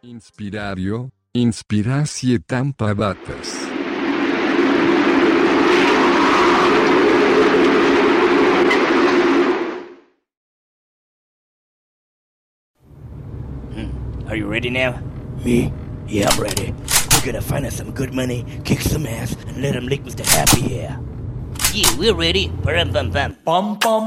Inspirario, inspiratie tampavates. Are you ready now? Me? Yeah, I'm ready. We're gonna find us some good money, kick some ass, and let him lick Mr. Happy here. Yeah, we're ready. Bum bum bum. Bum bum.